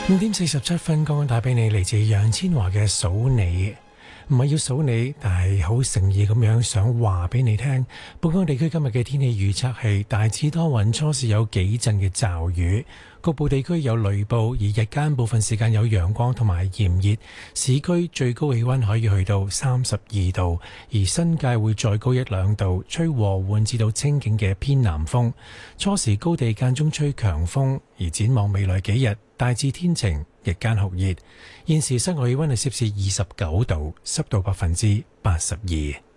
5:47，剛剛帶俾你嚟自楊千嬅嘅數你，唔係要數你，但係好誠意咁樣想話俾你聽。本港地區今日嘅天氣預測係大致多雲，初時有幾陣嘅驟雨，局部地區有雷暴，而日間部分時間有陽光同埋炎熱。市區最高氣溫可以去到32度，而新界會再高1-2度，吹和緩至到清勁嘅偏南風。初時高地間中吹強風，而展望未來幾日大致天晴，日間酷熱。現時室外氣溫係攝氏29度，濕度82%。